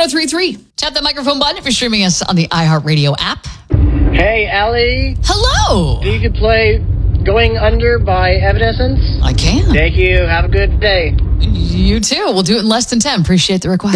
1033. Tap the microphone button if you're streaming us on the iHeartRadio app. Hey, Allie. Hello. You could play Going Under by Evanescence. I can. Thank you. Have a good day. You too. We'll do it in less than 10. Appreciate the request.